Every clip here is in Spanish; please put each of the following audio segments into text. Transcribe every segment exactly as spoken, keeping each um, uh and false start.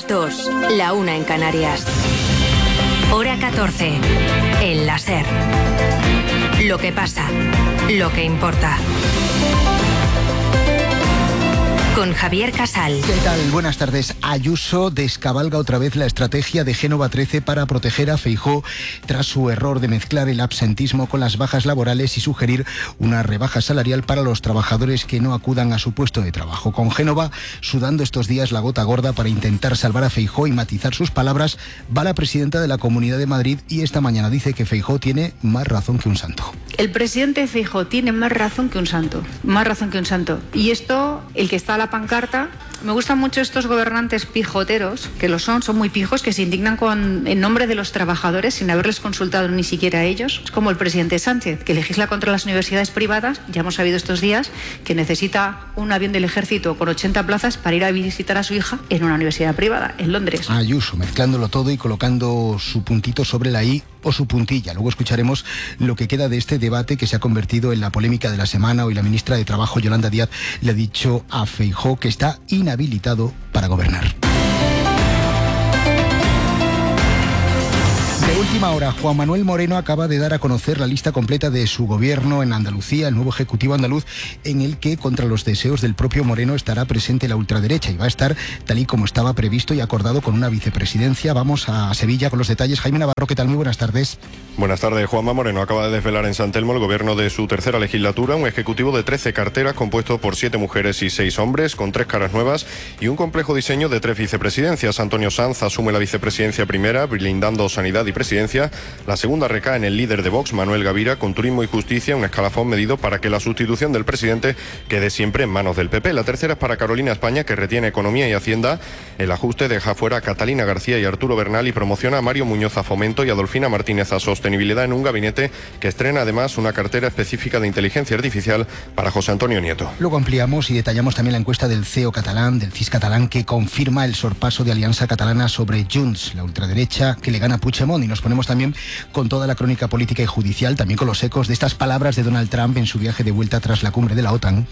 las dos, la una en Canarias. Hora catorce, en la SER. Lo que pasa, lo que importa. Con Javier Casal. ¿Qué tal? Buenas tardes. Ayuso descabalga otra vez la estrategia de Génova trece para proteger a Feijóo tras su error de mezclar el absentismo con las bajas laborales y sugerir una rebaja salarial para los trabajadores que no acudan a su puesto de trabajo. Con Génova sudando estos días la gota gorda para intentar salvar a Feijóo y matizar sus palabras, va la presidenta de la Comunidad de Madrid y esta mañana dice que Feijóo tiene más razón que un santo. El presidente Feijóo tiene más razón que un santo, más razón que un santo. Y esto, el que está a la pancarta, me gustan mucho estos gobernantes pijoteros, que lo son, son muy pijos, que se indignan con, en nombre de los trabajadores sin haberles consultado ni siquiera a ellos. Es como el presidente Sánchez, que legisla contra las universidades privadas. Ya hemos sabido estos días que necesita un avión del ejército con ochenta plazas para ir a visitar a su hija en una universidad privada, en Londres. Ayuso, mezclándolo todo y colocando su puntito sobre la I o su puntilla. Luego escucharemos lo que queda de este debate que se ha convertido en la polémica de la semana. Hoy la ministra de Trabajo, Yolanda Díaz, le ha dicho a Feijóo que está inhabilitado para gobernar. De última hora, Juan Manuel Moreno acaba de dar a conocer la lista completa de su gobierno en Andalucía, el nuevo Ejecutivo andaluz, en el que, contra los deseos del propio Moreno, estará presente la ultraderecha y va a estar tal y como estaba previsto y acordado con una vicepresidencia. Vamos a Sevilla con los detalles. Jaime Navarro, ¿qué tal? Muy buenas tardes. Buenas tardes. Juanma Moreno acaba de desvelar en San Telmo el gobierno de su tercera legislatura, un ejecutivo de trece carteras compuesto por siete mujeres y seis hombres, con tres caras nuevas y un complejo diseño de tres vicepresidencias. Antonio Sanz asume la vicepresidencia primera, blindando sanidad y presidencia. La segunda recae en el líder de Vox, Manuel Gavira, con turismo y justicia, un escalafón medido para que la sustitución del presidente quede siempre en manos del P P. La tercera es para Carolina España, que retiene economía y hacienda. El ajuste deja fuera a Catalina García y Arturo Bernal y promociona a Mario Muñoz a Fomento y a Adolfina Martínez a Sostenibilidad, en un gabinete que estrena además una cartera específica de inteligencia artificial para José Antonio Nieto. Luego ampliamos y detallamos también la encuesta del C E O catalán, del C I S catalán, que confirma el sorpaso de Alianza Catalana sobre Junts, la ultraderecha que le gana a Puigdemont. Y nos ponemos también con toda la crónica política y judicial, también con los ecos de estas palabras de Donald Trump en su viaje de vuelta tras la cumbre de la OTAN.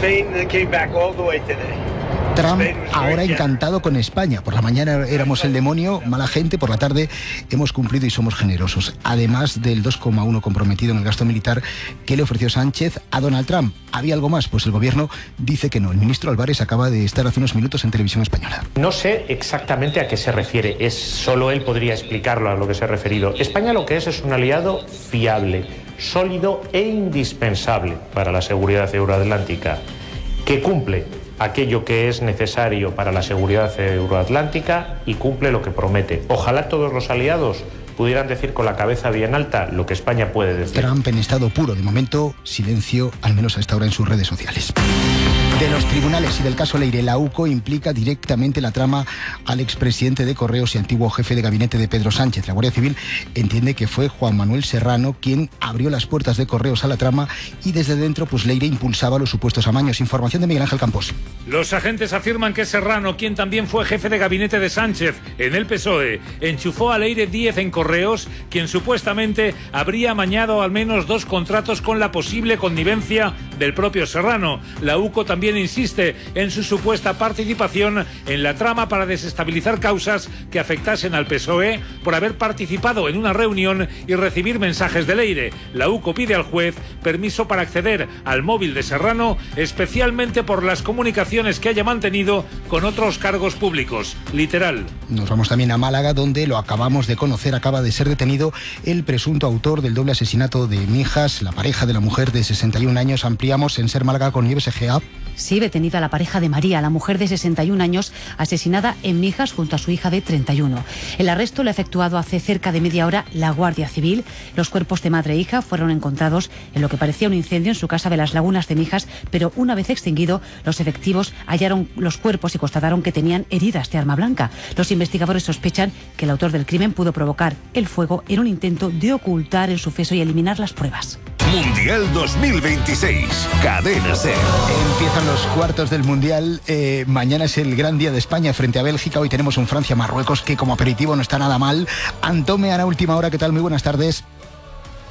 Trump ahora encantado con España. Por la mañana éramos el demonio, mala gente, por la tarde hemos cumplido y somos generosos. Además del dos coma uno comprometido en el gasto militar que le ofreció Sánchez a Donald Trump. ¿Había algo más? Pues el gobierno dice que no. El ministro Álvarez acaba de estar hace unos minutos en Televisión Española. No sé exactamente a qué se refiere. Es solo él podría explicarlo a lo que se ha referido. España lo que es es un aliado fiable, sólido e indispensable para la seguridad euroatlántica, que cumple aquello que es necesario para la seguridad euroatlántica y cumple lo que promete. Ojalá todos los aliados pudieran decir con la cabeza bien alta lo que España puede decir. Trump en estado puro. De momento, silencio, al menos a esta hora en sus redes sociales. De los tribunales y del caso Leire, la UCO implica directamente la trama al expresidente de Correos y antiguo jefe de gabinete de Pedro Sánchez. La Guardia Civil entiende que fue Juan Manuel Serrano quien abrió las puertas de Correos a la trama y desde dentro pues Leire impulsaba los supuestos amaños. Información de Miguel Ángel Campos. Los agentes afirman que Serrano, quien también fue jefe de gabinete de Sánchez en el P S O E, enchufó a Leire Díez en Correos, quien supuestamente habría amañado al menos dos contratos con la posible connivencia del propio Serrano. La UCO también insiste en su supuesta participación en la trama para desestabilizar causas que afectasen al P S O E por haber participado en una reunión y recibir mensajes de Leire. La UCO pide al juez permiso para acceder al móvil de Serrano, especialmente por las comunicaciones que haya mantenido con otros cargos públicos. Literal. Nos vamos también a Málaga, donde lo acabamos de conocer, acaba de ser detenido el presunto autor del doble asesinato de Mijas, la pareja de la mujer de sesenta y un años. Ampliamos en Ser Málaga con Nieves Egea. Sí, detenida la pareja de María, la mujer de sesenta y un años, asesinada en Mijas junto a su hija de treinta y uno. El arresto lo ha efectuado hace cerca de media hora la Guardia Civil. Los cuerpos de madre e hija fueron encontrados en lo que parecía un incendio en su casa de las Lagunas de Mijas, pero una vez extinguido, los efectivos hallaron los cuerpos y constataron que tenían heridas de arma blanca. Los investigadores sospechan que el autor del crimen pudo provocar el fuego en un intento de ocultar el suceso y eliminar las pruebas. Mundial dos mil veintiséis, Cadena SER. Empiezan los cuartos del Mundial. Eh, mañana es el gran día de España frente a Bélgica. Hoy tenemos un Francia-Marruecos que como aperitivo no está nada mal. Antome, Ana, última hora, ¿qué tal? Muy buenas tardes.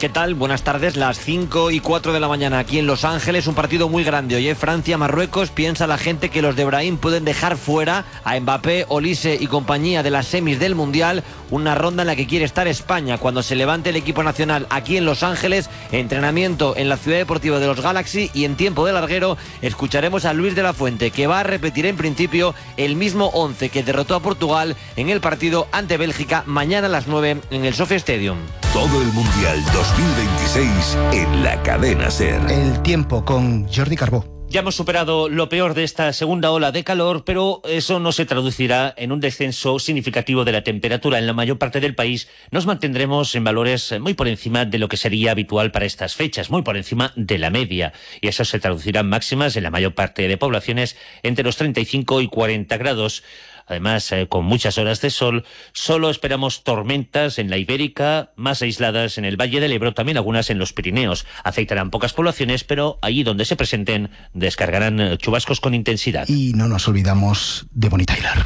¿Qué tal? Buenas tardes, las cinco y cuatro de la mañana aquí en Los Ángeles, un partido muy grande. Hoy Francia-Marruecos. Piensa la gente que los de Brahim pueden dejar fuera a Mbappé, Olise y compañía de las semis del Mundial, una ronda en la que quiere estar España cuando se levante el equipo nacional aquí en Los Ángeles. Entrenamiento en la Ciudad Deportiva de los Galaxy y en tiempo de larguero escucharemos a Luis de la Fuente, que va a repetir en principio el mismo once que derrotó a Portugal en el partido ante Bélgica mañana a las nueve en el Sophia Stadium. Todo el Mundial dos mil veintiséis en la cadena SER. El tiempo con Jordi Carbó. Ya hemos superado lo peor de esta segunda ola de calor, pero eso no se traducirá en un descenso significativo de la temperatura. En la mayor parte del país nos mantendremos en valores muy por encima de lo que sería habitual para estas fechas, muy por encima de la media. Y eso se traducirá en máximas en la mayor parte de poblaciones entre los treinta y cinco y cuarenta grados. Además, eh, con muchas horas de sol, solo esperamos tormentas en la Ibérica, más aisladas en el Valle del Ebro, también algunas en los Pirineos. Afectarán pocas poblaciones, pero allí donde se presenten, descargarán eh, chubascos con intensidad. Y no nos olvidamos de Bonnie Tyler.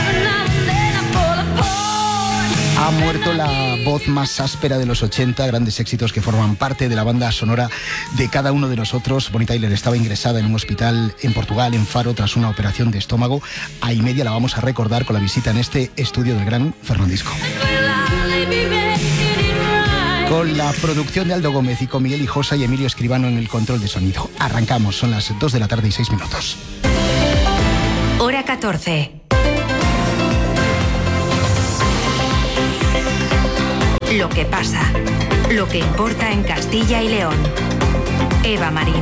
Ha muerto la voz más áspera de los ochenta, grandes éxitos que forman parte de la banda sonora de cada uno de nosotros. Bonnie Tyler estaba ingresada en un hospital en Portugal, en Faro, tras una operación de estómago. A y media la vamos a recordar con la visita en este estudio del gran Fernandisco. Con la producción de Aldo Gómez y con Miguel Hijosa y Emilio Escribano en el control de sonido. Arrancamos, son las dos de la tarde y seis minutos. Hora catorce. Lo que pasa, lo que importa en Castilla y León. Eva Marín.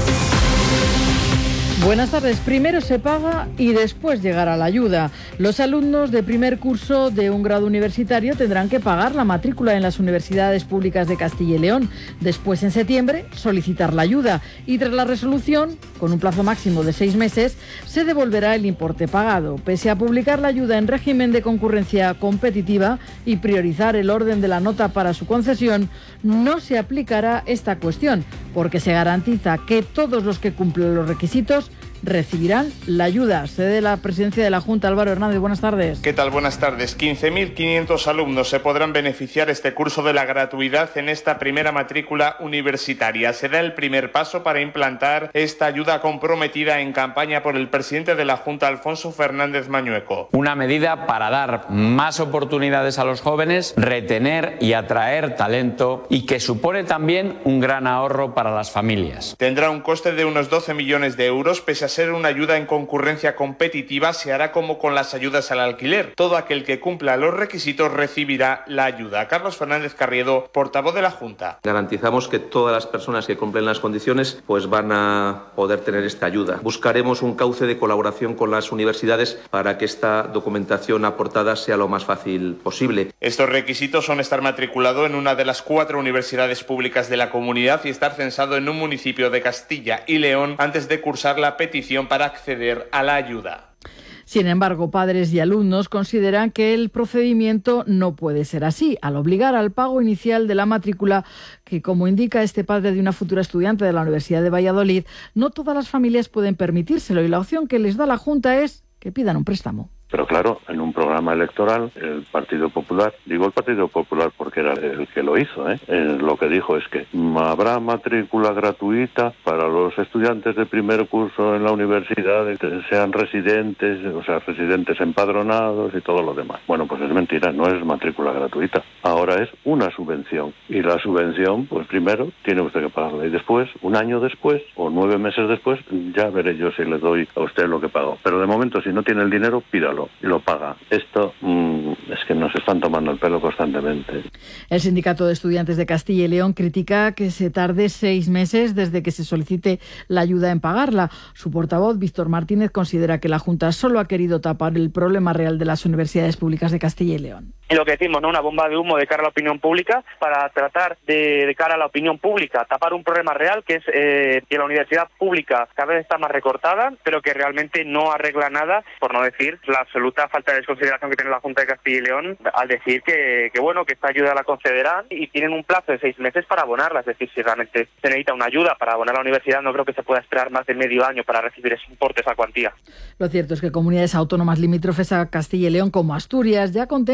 Buenas tardes. Primero se paga y después llegará la ayuda. Los alumnos de primer curso de un grado universitario tendrán que pagar la matrícula en las universidades públicas de Castilla y León. Después, en septiembre, solicitar la ayuda. Y tras la resolución, con un plazo máximo de seis meses, se devolverá el importe pagado. Pese a publicar la ayuda en régimen de concurrencia competitiva y priorizar el orden de la nota para su concesión, no se aplicará esta cuestión, porque se garantiza que todos los que cumplen los requisitos recibirán la ayuda. Sede de la presidencia de la Junta, Álvaro Hernández, buenas tardes. ¿Qué tal? Buenas tardes. quince mil quinientos alumnos se podrán beneficiar este curso de la gratuidad en esta primera matrícula universitaria. Se da el primer paso para implantar esta ayuda comprometida en campaña por el presidente de la Junta, Alfonso Fernández Mañueco. Una medida para dar más oportunidades a los jóvenes, retener y atraer talento y que supone también un gran ahorro para las familias. Tendrá un coste de unos doce millones de euros, pese a ser una ayuda en concurrencia competitiva. Se hará como con las ayudas al alquiler. Todo aquel que cumpla los requisitos recibirá la ayuda. Carlos Fernández Carriedo, portavoz de la Junta. Garantizamos que todas las personas que cumplen las condiciones pues van a poder tener esta ayuda. Buscaremos un cauce de colaboración con las universidades para que esta documentación aportada sea lo más fácil posible. Estos requisitos son estar matriculado en una de las cuatro universidades públicas de la comunidad y estar censado en un municipio de Castilla y León antes de cursar la petición para acceder a la ayuda. Sin embargo, padres y alumnos consideran que el procedimiento no puede ser así, al obligar al pago inicial de la matrícula, que, como indica este padre de una futura estudiante de la Universidad de Valladolid, no todas las familias pueden permitírselo y la opción que les da la Junta es que pidan un préstamo. Pero claro, en un programa electoral, el Partido Popular, digo el Partido Popular porque era el que lo hizo, ¿eh? Eh, lo que dijo es que habrá matrícula gratuita para los estudiantes de primer curso en la universidad, que sean residentes, o sea, residentes empadronados y todo lo demás. Bueno, pues es mentira, no es matrícula gratuita. Ahora es una subvención. Y la subvención, pues primero, tiene usted que pagarla. Y después, un año después, o nueve meses después, ya veré yo si le doy a usted lo que pago. Pero de momento, si no tiene el dinero, pídalo y lo paga. Esto mmm, es que nos están tomando el pelo constantemente. El Sindicato de Estudiantes de Castilla y León critica que se tarde seis meses desde que se solicite la ayuda en pagarla. Su portavoz, Víctor Martínez, considera que la Junta solo ha querido tapar el problema real de las universidades públicas de Castilla y León. Y lo que decimos, ¿no? Una bomba de humo de cara a la opinión pública para tratar de, de cara a la opinión pública, tapar un problema real que es eh, que la universidad pública cada vez está más recortada, pero que realmente no arregla nada, por no decir la absoluta falta de desconsideración que tiene la Junta de Castilla y León al decir que, que bueno, que esta ayuda la concederán y tienen un plazo de seis meses para abonarla. Es decir, si realmente se necesita una ayuda para abonar a la universidad, no creo que se pueda esperar más de medio año para recibir ese importe, esa cuantía. Lo cierto es que comunidades autónomas limítrofes a Castilla y León como Asturias ya contemplan esta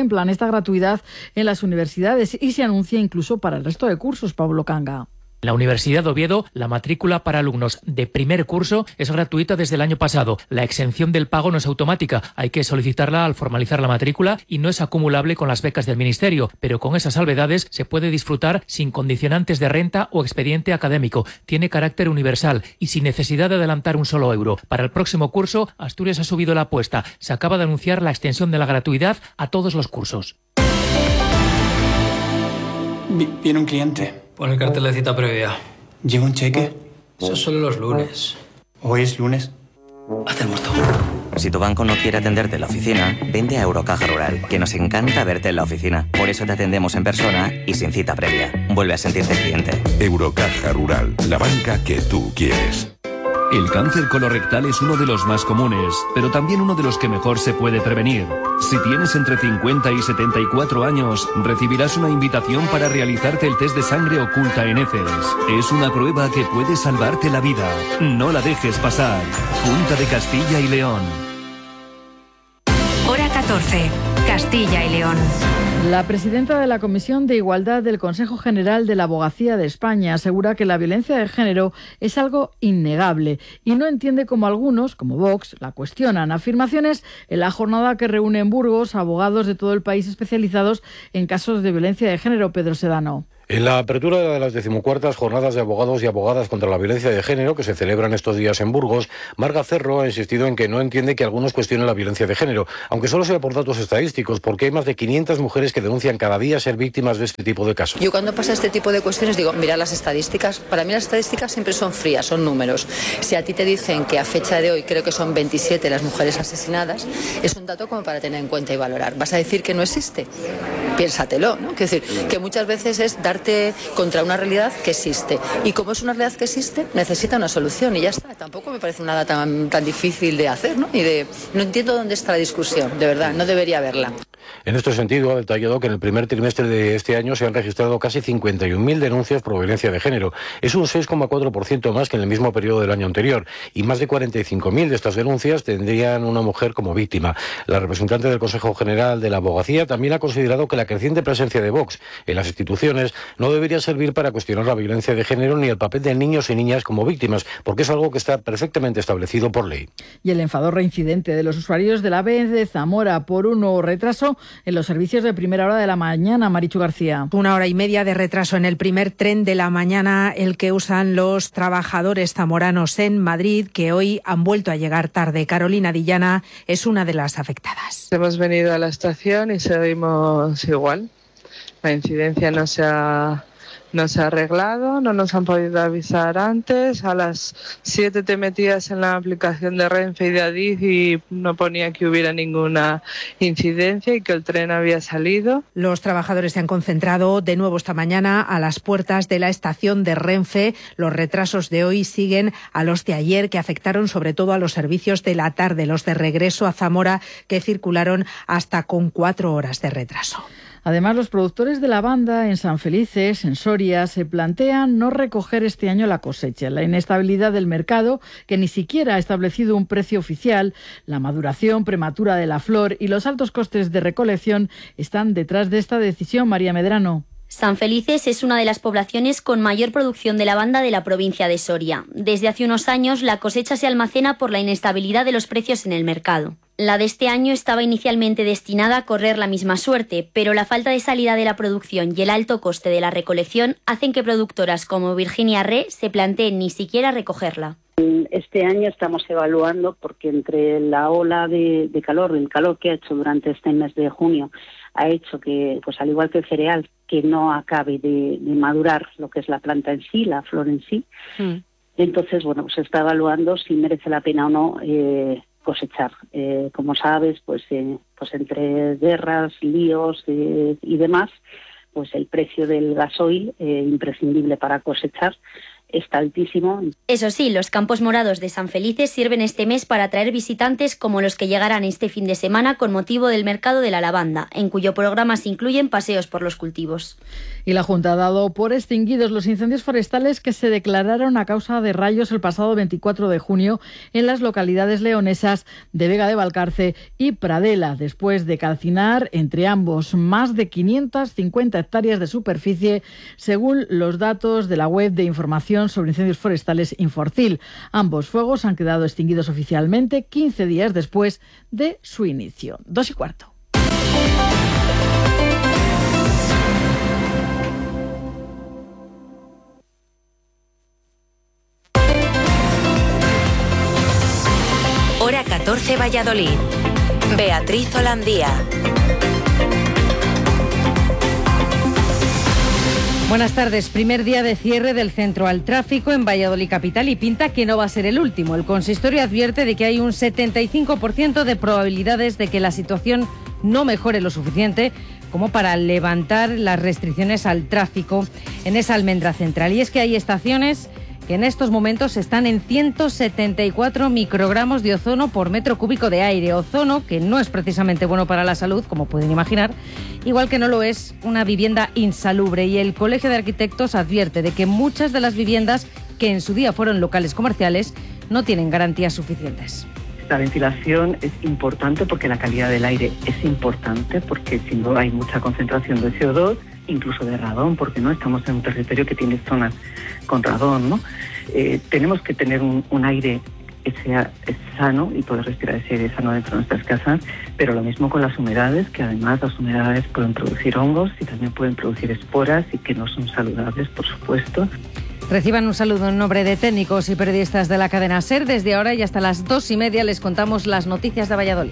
esta gratuidad en las universidades y se anuncia incluso para el resto de cursos. Pablo Canga. En la Universidad de Oviedo, la matrícula para alumnos de primer curso es gratuita desde el año pasado. La exención del pago no es automática, hay que solicitarla al formalizar la matrícula y no es acumulable con las becas del Ministerio, pero con esas salvedades se puede disfrutar sin condicionantes de renta o expediente académico. Tiene carácter universal y sin necesidad de adelantar un solo euro. Para el próximo curso, Asturias ha subido la apuesta. Se acaba de anunciar la extensión de la gratuidad a todos los cursos. Viene un cliente. Pon el cartel de cita previa. ¿Lleva un cheque? Eso es solo los lunes. ¿Hoy es lunes? Haz el muerto. Si tu banco no quiere atenderte en la oficina, vente a Eurocaja Rural, que nos encanta verte en la oficina. Por eso te atendemos en persona y sin cita previa. Vuelve a sentirte cliente. Eurocaja Rural, la banca que tú quieres. El cáncer colorectal es uno de los más comunes, pero también uno de los que mejor se puede prevenir. Si tienes entre cincuenta y setenta y cuatro años, recibirás una invitación para realizarte el test de sangre oculta en heces. Es una prueba que puede salvarte la vida. No la dejes pasar. Junta de Castilla y León. Hora catorce. Castilla y León. La presidenta de la Comisión de Igualdad del Consejo General de la Abogacía de España asegura que la violencia de género es algo innegable y no entiende cómo algunos, como Vox, la cuestionan. Afirmaciones en la jornada que reúne en Burgos a abogados de todo el país especializados en casos de violencia de género. Pedro Sedano. En la apertura de las decimocuartas jornadas de abogados y abogadas contra la violencia de género que se celebran estos días en Burgos, Marga Cerro ha insistido en que no entiende que algunos cuestionen la violencia de género, aunque solo sea por datos estadísticos, porque hay más de quinientas mujeres que denuncian cada día ser víctimas de este tipo de casos. Yo cuando pasa este tipo de cuestiones digo, mira las estadísticas, para mí las estadísticas siempre son frías, son números. Si a ti te dicen que a fecha de hoy creo que son veintisiete las mujeres asesinadas, es un dato como para tener en cuenta y valorar. ¿Vas a decir que no existe? Piénsatelo, ¿no? Quiero decir, que muchas veces es dar contra una realidad que existe. Y como es una realidad que existe, necesita una solución y ya está. Tampoco me parece nada tan, tan difícil de hacer, ¿no? Y de, no entiendo dónde está la discusión, de verdad, no debería haberla. En este sentido, ha detallado que en el primer trimestre de este año se han registrado casi cincuenta y un mil denuncias por violencia de género. Es un seis coma cuatro por ciento más que en el mismo periodo del año anterior. Y más de cuarenta y cinco mil de estas denuncias tendrían una mujer como víctima. La representante del Consejo General de la Abogacía también ha considerado que la creciente presencia de Vox en las instituciones no debería servir para cuestionar la violencia de género ni el papel de niños y niñas como víctimas, porque es algo que está perfectamente establecido por ley. Y el enfador reincidente de los usuarios de la AVE de Zamora por un nuevo retraso en los servicios de primera hora de la mañana. Marichu García. Una hora y media de retraso en el primer tren de la mañana, el que usan los trabajadores zamoranos en Madrid, que hoy han vuelto a llegar tarde. Carolina Dillana es una de las afectadas. Hemos venido a la estación y seguimos igual. La incidencia no se ha... No se ha arreglado, no nos han podido avisar antes. A las siete te metías en la aplicación de Renfe y de Adif y no ponía que hubiera ninguna incidencia y que el tren había salido. Los trabajadores se han concentrado de nuevo esta mañana a las puertas de la estación de Renfe. Los retrasos de hoy siguen a los de ayer, que afectaron sobre todo a los servicios de la tarde, los de regreso a Zamora, que circularon hasta con cuatro horas de retraso. Además, los productores de lavanda en San Felices, en Soria, se plantean no recoger este año la cosecha. La inestabilidad del mercado, que ni siquiera ha establecido un precio oficial, la maduración prematura de la flor y los altos costes de recolección están detrás de esta decisión. María Medrano. San Felices es una de las poblaciones con mayor producción de lavanda de la provincia de Soria. Desde hace unos años, la cosecha se almacena por la inestabilidad de los precios en el mercado. La de este año estaba inicialmente destinada a correr la misma suerte, pero la falta de salida de la producción y el alto coste de la recolección hacen que productoras como Virginia Re se planteen ni siquiera recogerla. Este año estamos evaluando, porque entre la ola de, de calor, el calor que ha hecho durante este mes de junio, ha hecho que, pues al igual que el cereal, que no acabe de, de madurar lo que es la planta en sí, la flor en sí. Mm. Entonces, bueno, pues se está evaluando si merece la pena o no eh, cosechar. Eh, como sabes, pues, eh, pues entre guerras, líos eh, y demás, pues el precio del gasoil, eh, imprescindible para cosechar, está altísimo. Eso sí, los campos morados de San Felices sirven este mes para atraer visitantes como los que llegarán este fin de semana con motivo del Mercado de la Lavanda, en cuyo programa se incluyen paseos por los cultivos. Y la Junta ha dado por extinguidos los incendios forestales que se declararon a causa de rayos el pasado veinticuatro de junio en las localidades leonesas de Vega de Valcarce y Pradela, después de calcinar entre ambos más de quinientas cincuenta hectáreas de superficie, según los datos de la web de información sobre incendios forestales Inforcil. Ambos fuegos han quedado extinguidos oficialmente quince días después de su inicio. Dos y cuarto. Hora catorce, Valladolid. Beatriz Holandía. Buenas tardes. Primer día de cierre del centro al tráfico en Valladolid capital y pinta que no va a ser el último. El consistorio advierte de que hay un setenta y cinco por ciento de probabilidades de que la situación no mejore lo suficiente como para levantar las restricciones al tráfico en esa almendra central. Y es que hay estaciones que en estos momentos están en ciento setenta y cuatro microgramos de ozono por metro cúbico de aire. Ozono que no es precisamente bueno para la salud, como pueden imaginar, igual que no lo es una vivienda insalubre. Y el Colegio de Arquitectos advierte de que muchas de las viviendas que en su día fueron locales comerciales no tienen garantías suficientes. La ventilación es importante porque la calidad del aire es importante, porque si no hay mucha concentración de C O dos, incluso de radón, porque no estamos en un territorio que tiene zonas con radón, ¿no? Eh, tenemos que tener un, un aire que sea sano y poder respirar ese aire sano dentro de nuestras casas, pero lo mismo con las humedades, que además las humedades pueden producir hongos y también pueden producir esporas y que no son saludables, por supuesto. Reciban un saludo en nombre de técnicos y periodistas de la cadena SER. Desde ahora y hasta las dos y media les contamos las noticias de Valladolid.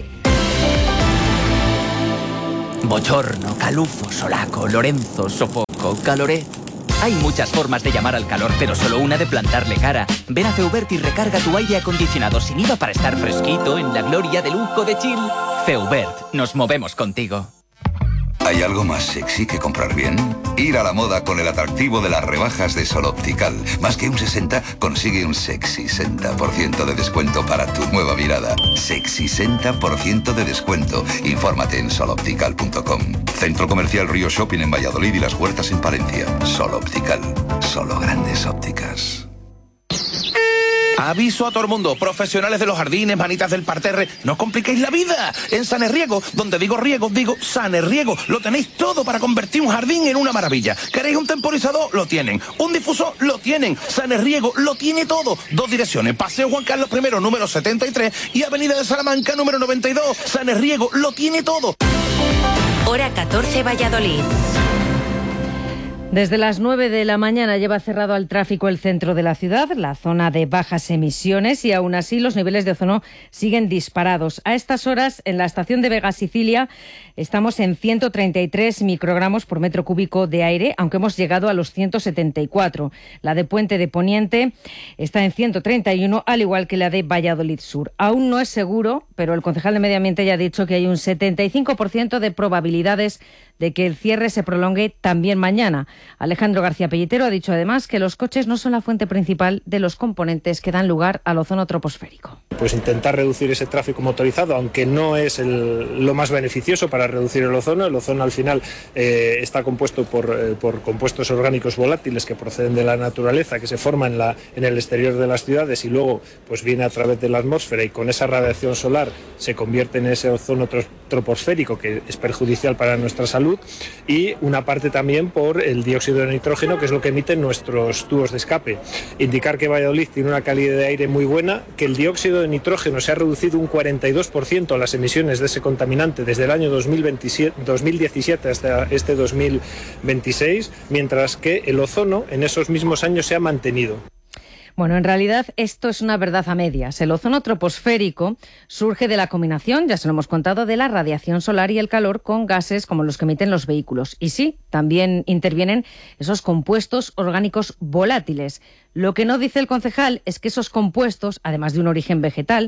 Bochorno, calufo, solaco, Lorenzo, sofoco, caloré. Hay muchas formas de llamar al calor, pero solo una de plantarle cara. Ven a Feubert y recarga tu aire acondicionado sin I V A para estar fresquito en la gloria de lujo de Chill. Feubert, nos movemos contigo. ¿Hay algo más sexy que comprar bien? Ir a la moda con el atractivo de las rebajas de Sol Optical. Más que un sesenta, consigue un sexy sesenta por ciento de descuento para tu nueva mirada. Sexy sesenta por ciento de descuento. Infórmate en sol optical punto com. Centro Comercial Río Shopping en Valladolid y Las Huertas en Palencia. Sol Optical. Solo grandes ópticas. Aviso a todo el mundo, profesionales de los jardines, manitas del parterre, no os compliquéis la vida. En Sanerriego, donde digo riego, digo Sanerriego, lo tenéis todo para convertir un jardín en una maravilla. ¿Queréis un temporizador? Lo tienen. ¿Un difusor? Lo tienen. Sanerriego lo tiene todo. Dos direcciones, Paseo Juan Carlos primero, número setenta y tres y Avenida de Salamanca, número noventa y dos. Sanerriego lo tiene todo. Hora catorce, Valladolid. Desde las nueve de la mañana lleva cerrado al tráfico el centro de la ciudad, la zona de bajas emisiones, y aún así los niveles de ozono siguen disparados. A estas horas, en la estación de Vega Sicilia, estamos en ciento treinta y tres microgramos por metro cúbico de aire, aunque hemos llegado a los ciento setenta y cuatro. La de Puente de Poniente está en ciento treinta y uno, al igual que la de Valladolid Sur. Aún no es seguro, pero el concejal de Medio Ambiente ya ha dicho que hay un setenta y cinco por ciento de probabilidades de que el cierre se prolongue también mañana. Alejandro García Pellitero ha dicho además que los coches no son la fuente principal de los componentes que dan lugar al ozono troposférico. Pues intentar reducir ese tráfico motorizado, aunque no es el, lo más beneficioso para reducir el ozono. El ozono al final eh, está compuesto por, eh, por compuestos orgánicos volátiles que proceden de la naturaleza, que se forman en, la, en el exterior de las ciudades y luego pues viene a través de la atmósfera y con esa radiación solar se convierte en ese ozono troposférico que es perjudicial para nuestra salud. Y una parte también por el dióxido de nitrógeno, que es lo que emiten nuestros tubos de escape. Indicar que Valladolid tiene una calidad de aire muy buena, que el dióxido de nitrógeno se ha reducido un cuarenta y dos por ciento las emisiones de ese contaminante desde el año dos mil diecisiete hasta este dos mil veintiséis, mientras que el ozono en esos mismos años se ha mantenido. Bueno, en realidad esto es una verdad a medias. El ozono troposférico surge de la combinación, ya se lo hemos contado, de la radiación solar y el calor con gases como los que emiten los vehículos. Y sí, también intervienen esos compuestos orgánicos volátiles. Lo que no dice el concejal es que esos compuestos, además de un origen vegetal,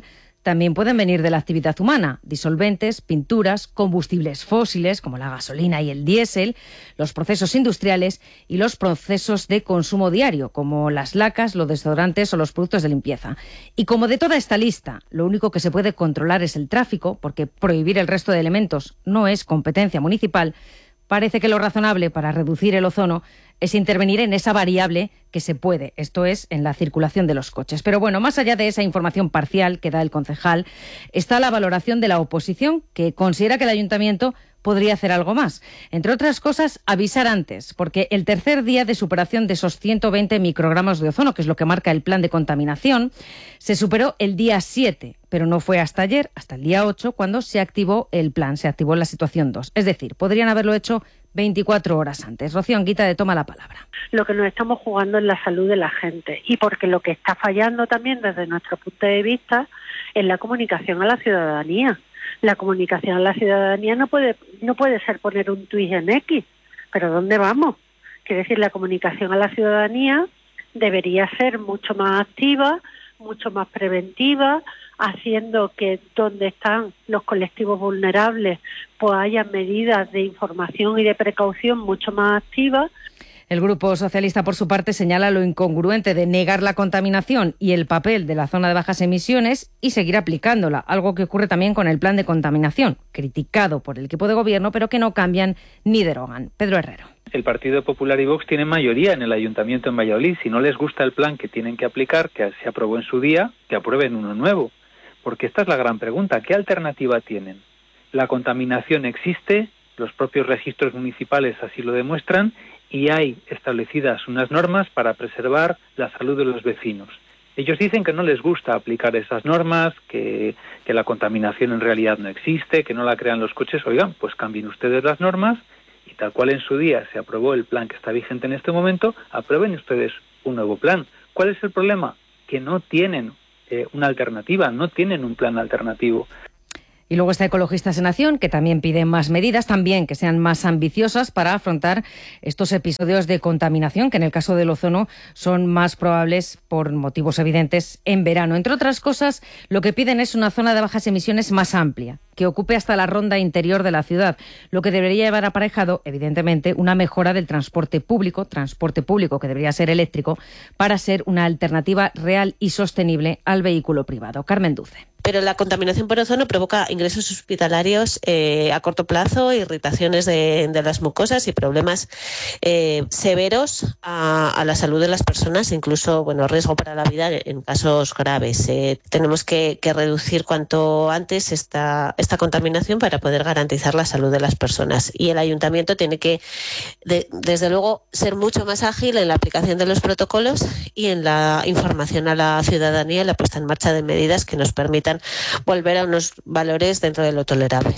también pueden venir de la actividad humana, disolventes, pinturas, combustibles fósiles como la gasolina y el diésel, los procesos industriales y los procesos de consumo diario como las lacas, los desodorantes o los productos de limpieza. Y como de toda esta lista, lo único que se puede controlar es el tráfico, porque prohibir el resto de elementos no es competencia municipal, parece que lo razonable para reducir el ozono es intervenir en esa variable que se puede, esto es, en la circulación de los coches. Pero bueno, más allá de esa información parcial que da el concejal, está la valoración de la oposición, que considera que el ayuntamiento podría hacer algo más. Entre otras cosas, avisar antes, porque el tercer día de superación de esos ciento veinte microgramos de ozono, que es lo que marca el plan de contaminación, se superó el día siete, pero no fue hasta ayer, hasta el día ocho, cuando se activó el plan, se activó la situación dos. Es decir, podrían haberlo hecho veinticuatro horas antes. Rocío Anguita, de Toma la Palabra. Lo que nos estamos jugando es la salud de la gente, y porque lo que está fallando también desde nuestro punto de vista es la comunicación a la ciudadanía. La comunicación a la ciudadanía no puede no puede ser poner un tuit en X, pero ¿dónde vamos? Quiere decir, la comunicación a la ciudadanía debería ser mucho más activa, mucho más preventiva, haciendo que donde están los colectivos vulnerables pues haya medidas de información y de precaución mucho más activas. El Grupo Socialista, por su parte, señala lo incongruente de negar la contaminación y el papel de la zona de bajas emisiones y seguir aplicándola, algo que ocurre también con el plan de contaminación, criticado por el equipo de gobierno, pero que no cambian ni derogan. Pedro Herrero. El Partido Popular y Vox tienen mayoría en el Ayuntamiento en Valladolid. Si no les gusta el plan que tienen que aplicar, que se aprobó en su día, que aprueben uno nuevo. Porque esta es la gran pregunta. ¿Qué alternativa tienen? La contaminación existe, los propios registros municipales así lo demuestran, y hay establecidas unas normas para preservar la salud de los vecinos. Ellos dicen que no les gusta aplicar esas normas, que, que la contaminación en realidad no existe, que no la crean los coches. Oigan, pues cambien ustedes las normas y tal cual en su día se aprobó el plan que está vigente en este momento, aprueben ustedes un nuevo plan. ¿Cuál es el problema? Que no tienen eh, una alternativa, no tienen un plan alternativo. Y luego está Ecologistas en Acción, que también piden más medidas, también que sean más ambiciosas para afrontar estos episodios de contaminación, que en el caso del ozono son más probables por motivos evidentes en verano. Entre otras cosas, lo que piden es una zona de bajas emisiones más amplia, que ocupe hasta la ronda interior de la ciudad, lo que debería llevar aparejado, evidentemente, una mejora del transporte público, transporte público que debería ser eléctrico, para ser una alternativa real y sostenible al vehículo privado. Carmen Duce. Pero la contaminación por ozono provoca ingresos hospitalarios eh, a corto plazo, irritaciones de, de las mucosas y problemas eh, severos a, a la salud de las personas, incluso bueno riesgo para la vida en casos graves. Eh, tenemos que, que reducir cuanto antes esta, esta contaminación para poder garantizar la salud de las personas. Y el ayuntamiento tiene que, de, desde luego, ser mucho más ágil en la aplicación de los protocolos y en la información a la ciudadanía y la puesta en marcha de medidas que nos permitan volver a unos valores dentro de lo tolerable.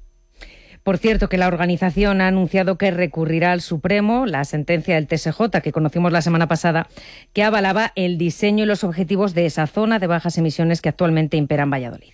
Por cierto, que la organización ha anunciado que recurrirá al Supremo la sentencia del T S J que conocimos la semana pasada, que avalaba el diseño y los objetivos de esa zona de bajas emisiones que actualmente impera en Valladolid.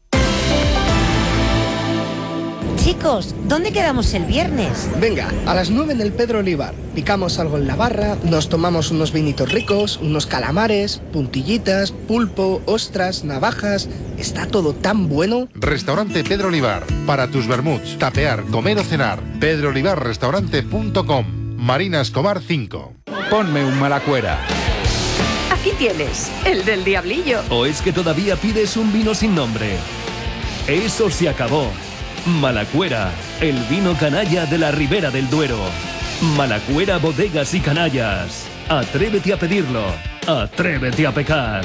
Chicos, ¿dónde quedamos el viernes? Venga, a las nueve en el Pedro Olivar. Picamos algo en la barra, nos tomamos unos vinitos ricos, unos calamares, puntillitas, pulpo, ostras, navajas... Está todo tan bueno. Restaurante Pedro Olivar. Para tus vermuts, tapear, comer o cenar. pedro olivar restaurante punto com. Marina Escobar cinco. Ponme un Malacuera. Aquí tienes, el del diablillo. ¿O es que todavía pides un vino sin nombre? Eso se acabó. Malacuera, el vino canalla de la Ribera del Duero. Malacuera, bodegas y canallas. Atrévete a pedirlo. Atrévete a pecar.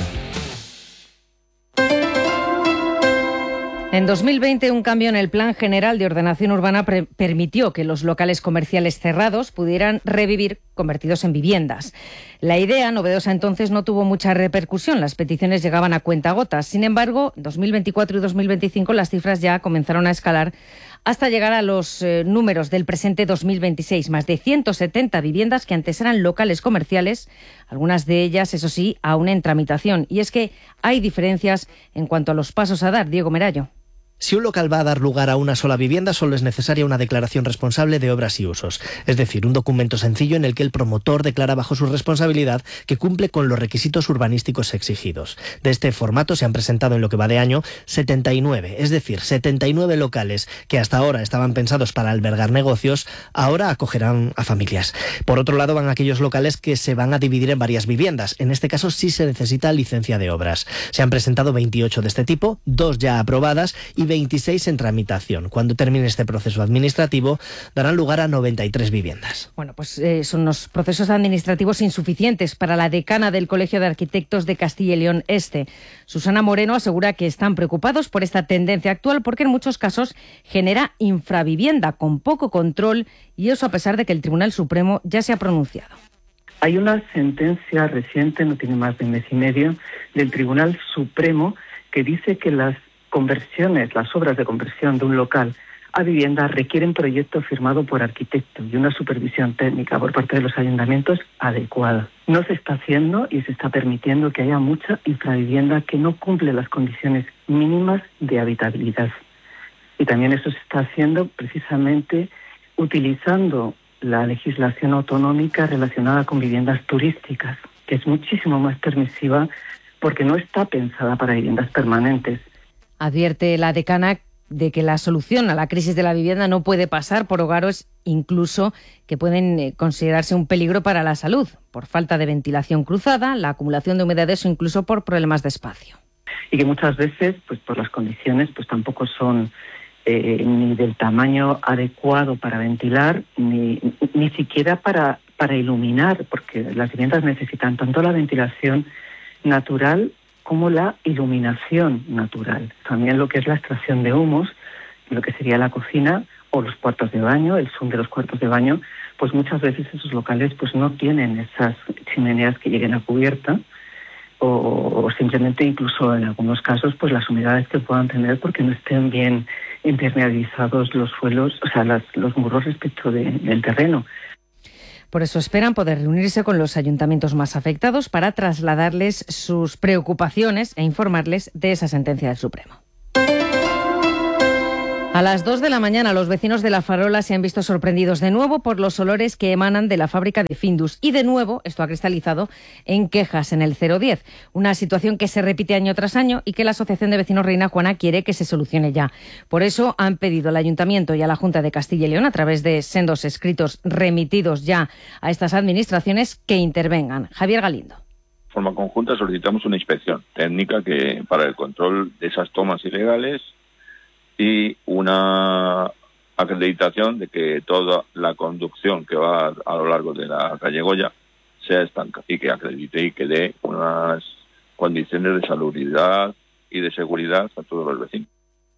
En dos mil veinte, un cambio en el Plan General de Ordenación Urbana pre- permitió que los locales comerciales cerrados pudieran revivir convertidos en viviendas. La idea, novedosa entonces, no tuvo mucha repercusión. Las peticiones llegaban a cuentagotas. Sin embargo, en dos mil veinticuatro y dos mil veinticinco las cifras ya comenzaron a escalar hasta llegar a los eh, números del presente dos mil veintiséis. Más de ciento setenta viviendas que antes eran locales comerciales, algunas de ellas, eso sí, aún en tramitación. Y es que hay diferencias en cuanto a los pasos a dar. Diego Merayo. Si un local va a dar lugar a una sola vivienda, solo es necesaria una declaración responsable de obras y usos, es decir, un documento sencillo en el que el promotor declara bajo su responsabilidad que cumple con los requisitos urbanísticos exigidos. De este formato se han presentado en lo que va de año setenta y nueve, es decir, setenta y nueve locales que hasta ahora estaban pensados para albergar negocios, ahora acogerán a familias. Por otro lado, van aquellos locales que se van a dividir en varias viviendas. En este caso sí se necesita licencia de obras. Se han presentado veintiocho de este tipo, dos ya aprobadas y veintiséis en tramitación. Cuando termine este proceso administrativo, darán lugar a noventa y tres viviendas. Bueno, pues eh, son unos procesos administrativos insuficientes para la decana del Colegio de Arquitectos de Castilla y León Este. Susana Moreno asegura que están preocupados por esta tendencia actual porque en muchos casos genera infravivienda con poco control, y eso a pesar de que el Tribunal Supremo ya se ha pronunciado. Hay una sentencia reciente, no tiene más de un mes y medio, del Tribunal Supremo que dice que las conversiones, las obras de conversión de un local a vivienda requieren proyecto firmado por arquitecto y una supervisión técnica por parte de los ayuntamientos adecuada. No se está haciendo y se está permitiendo que haya mucha infravivienda que no cumple las condiciones mínimas de habitabilidad. Y también eso se está haciendo precisamente utilizando la legislación autonómica relacionada con viviendas turísticas, que es muchísimo más permisiva porque no está pensada para viviendas permanentes. Advierte la decana de que la solución a la crisis de la vivienda no puede pasar por hogares incluso que pueden considerarse un peligro para la salud, por falta de ventilación cruzada, la acumulación de humedades o incluso por problemas de espacio. Y que muchas veces, pues por las condiciones, pues tampoco son eh, ni del tamaño adecuado para ventilar, ni, ni siquiera para, para iluminar, porque las viviendas necesitan tanto la ventilación natural como la iluminación natural. También lo que es la extracción de humos, lo que sería la cocina o los cuartos de baño, el zoom de los cuartos de baño, pues muchas veces esos locales pues no tienen esas chimeneas que lleguen a cubierta o, o simplemente incluso en algunos casos pues las humedades que puedan tener porque no estén bien impermeabilizados los suelos, o sea, las, los muros respecto de, del terreno. Por eso esperan poder reunirse con los ayuntamientos más afectados para trasladarles sus preocupaciones e informarles de esa sentencia del Supremo. A las dos de la mañana, los vecinos de La Farola se han visto sorprendidos de nuevo por los olores que emanan de la fábrica de Findus. Y de nuevo, esto ha cristalizado en quejas en el cero diez. Una situación que se repite año tras año y que la Asociación de Vecinos Reina Juana quiere que se solucione ya. Por eso han pedido al Ayuntamiento y a la Junta de Castilla y León, a través de sendos escritos remitidos ya a estas administraciones, que intervengan. Javier Galindo. De forma conjunta solicitamos una inspección técnica que para el control de esas tomas ilegales y una acreditación de que toda la conducción que va a lo largo de la calle Goya sea estanca y que acredite y que dé unas condiciones de salubridad y de seguridad a todos los vecinos.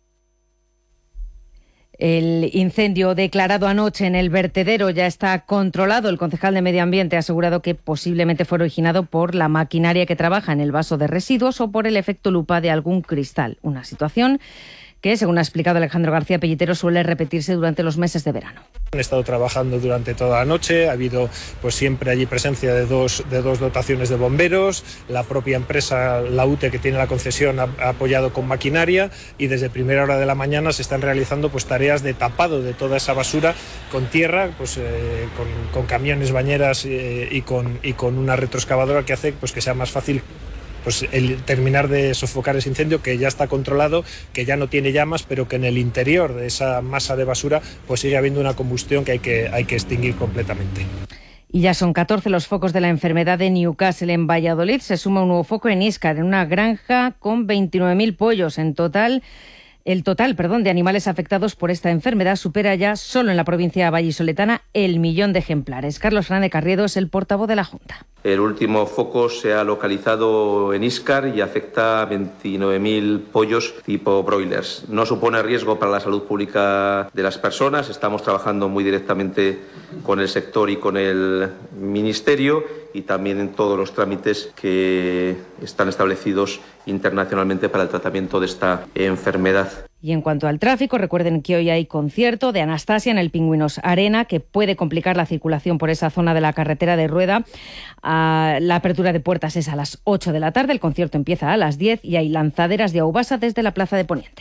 El incendio declarado anoche en el vertedero ya está controlado. El concejal de Medio Ambiente ha asegurado que posiblemente fue originado por la maquinaria que trabaja en el vaso de residuos o por el efecto lupa de algún cristal. Una situación que, según ha explicado Alejandro García Pellitero, suele repetirse durante los meses de verano. Han estado trabajando durante toda la noche, ha habido pues siempre allí presencia de dos, de dos dotaciones de bomberos, la propia empresa, la U T E, que tiene la concesión, ha, ha apoyado con maquinaria y desde primera hora de la mañana se están realizando pues tareas de tapado de toda esa basura con tierra, pues eh, con, con camiones, bañeras eh, y, con, y con una retroexcavadora que hace pues que sea más fácil pues el terminar de sofocar ese incendio, que ya está controlado, que ya no tiene llamas, pero que en el interior de esa masa de basura pues sigue habiendo una combustión que hay que, hay que extinguir completamente. Y ya son catorce los focos de la enfermedad de Newcastle en Valladolid. Se suma un nuevo foco en Íscar, en una granja con veintinueve mil pollos en total. El total, perdón, de animales afectados por esta enfermedad supera ya, solo en la provincia vallisoletana, el millón de ejemplares. Carlos Fernández Carriedo es el portavoz de la Junta. El último foco se ha localizado en Íscar y afecta a veintinueve mil pollos tipo broilers. No supone riesgo para la salud pública de las personas. Estamos trabajando muy directamente con el sector y con el Ministerio y también en todos los trámites que están establecidos internacionalmente para el tratamiento de esta enfermedad. Y en cuanto al tráfico, recuerden que hoy hay concierto de Anastasia en el Pingüinos Arena, que puede complicar la circulación por esa zona de la carretera de Rueda. Ah, la apertura de puertas es a las ocho de la tarde, el concierto empieza a las diez y hay lanzaderas de Aubasa desde la Plaza de Poniente.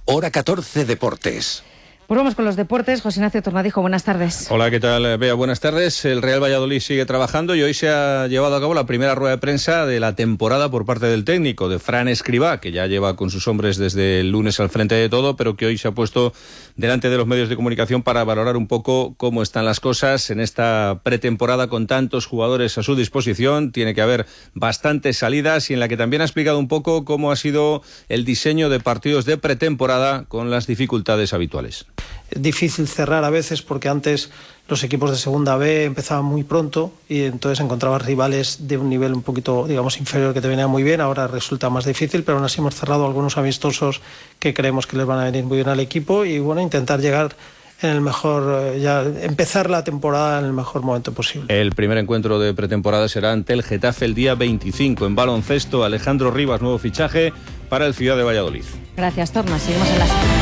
Hora catorce Deportes. Pues vamos con los deportes. José Ignacio Tornadijo, buenas tardes. Hola, ¿qué tal, Bea? Buenas tardes. El Real Valladolid sigue trabajando y hoy se ha llevado a cabo la primera rueda de prensa de la temporada por parte del técnico, de Fran Escribá, que ya lleva con sus hombres desde el lunes al frente de todo, pero que hoy se ha puesto delante de los medios de comunicación para valorar un poco cómo están las cosas en esta pretemporada con tantos jugadores a su disposición. Tiene que haber bastantes salidas y en la que también ha explicado un poco cómo ha sido el diseño de partidos de pretemporada con las dificultades habituales. Es difícil cerrar a veces porque antes los equipos de segunda B empezaban muy pronto y entonces encontrabas rivales de un nivel un poquito, digamos, inferior que te venía muy bien. Ahora resulta más difícil, pero aún así hemos cerrado algunos amistosos que creemos que les van a venir muy bien al equipo y bueno, intentar llegar en el mejor, ya empezar la temporada en el mejor momento posible. El primer encuentro de pretemporada será ante el Getafe el día veinticinco. En baloncesto, Alejandro Rivas, nuevo fichaje para el Ciudad de Valladolid. Gracias, Torna. Seguimos en la semana.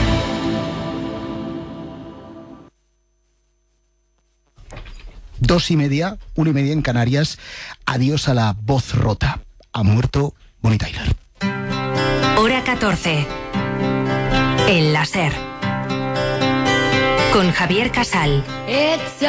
Dos y media, una y media en Canarias. Adiós a la voz rota. Ha muerto Bonnie Tyler. Hora catorce. En la SER. Con Javier Casal.